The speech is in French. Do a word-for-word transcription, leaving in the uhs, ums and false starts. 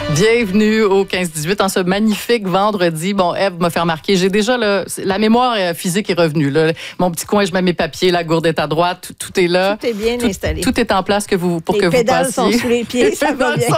Bienvenue au quinze dix-huit en ce magnifique vendredi. Bon, Ève m'a fait remarquer, j'ai déjà là, la mémoire physique est revenue. Là. Mon petit coin, je mets mes papiers, la gourde est à droite, tout, tout est là. Tout est bien tout, installé. Tout est en place que vous, pour les que vous passiez. Les pédales sont sous les pieds, ça va bien.